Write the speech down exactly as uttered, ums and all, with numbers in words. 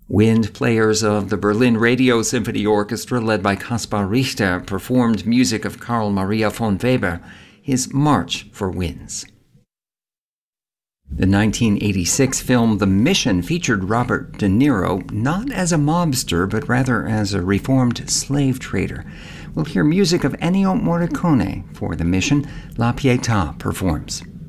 Wind players of the Berlin Radio Symphony Orchestra, led by Kaspar Richter, performed music of Carl Maria von Weber, his March for Winds. The nineteen eighty-six film The Mission featured Robert De Niro not as a mobster, but rather as a reformed slave trader. We'll hear music of Ennio Morricone for The Mission. La Pietà performs.